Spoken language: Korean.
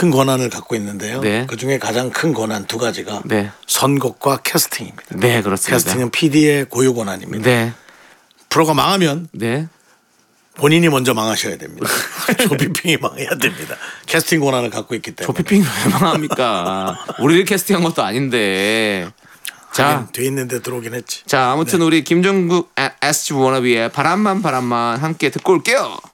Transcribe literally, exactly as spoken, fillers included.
큰 권한을 갖고 있는데요. 네. 그중에 가장 큰 권한 두 가지가 네. 선곡과 캐스팅입니다. 네, 그렇습니다. 캐스팅은 피디의 고유 권한입니다. 네. 프로가 망하면 네. 본인이 먼저 망하셔야 됩니다. 조피핑이 망해야 됩니다. 캐스팅 권한을 갖고 있기 때문에. 조피핑이 왜 망합니까? 우리를 캐스팅한 것도 아닌데. 자, 돼 있는데 들어오긴 했지. 자, 아무튼 네. 우리 김종국 에스지 워너비의 바람만 바람만 함께 듣고 올게요.